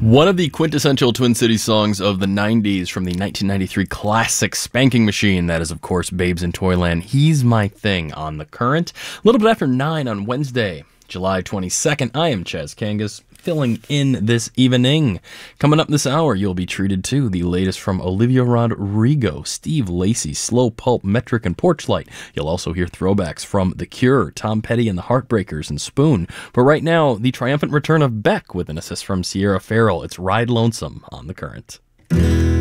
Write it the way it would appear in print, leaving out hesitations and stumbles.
One of the quintessential Twin Cities songs of the 90s from the 1993 classic Spanking Machine. That is, of course, Babes in Toyland. He's My Thing on The Current. A little bit after 9 on Wednesday, July 22nd. I am Chaz Kangas, filling in this evening. Coming up this hour, you'll be treated to the latest from Olivia Rodrigo, Steve Lacy, Slow Pulp, Metric, and Porchlight. You'll also hear throwbacks from The Cure, Tom Petty and the Heartbreakers, and Spoon. But right now, the triumphant return of Beck with an assist from Sierra Farrell. It's Ride Lonesome on The Current.